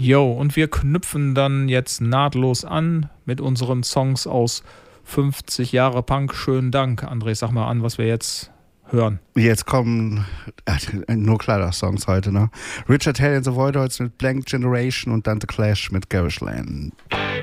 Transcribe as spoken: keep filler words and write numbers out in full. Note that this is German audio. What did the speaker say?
Jo, und wir knüpfen dann jetzt nahtlos an mit unseren Songs aus fünfzig Jahre Punk. Schönen Dank, André. Sag mal an, was wir jetzt hören. Jetzt kommen äh, nur Kleider-Songs heute, ne? Richard Hell and the Voidoids mit Blank Generation und dann The Clash mit Garage Land.